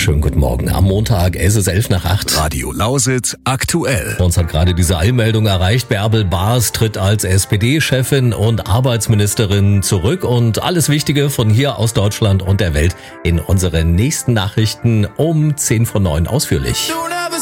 Schönen guten Morgen. Am Montag, es ist 7:11. Radio Lausitz aktuell. Uns hat gerade diese Eilmeldung erreicht. Bärbel Baas tritt als SPD-Chefin und Arbeitsministerin zurück. Und alles Wichtige von hier aus Deutschland und der Welt in unseren nächsten Nachrichten um 8:50 ausführlich.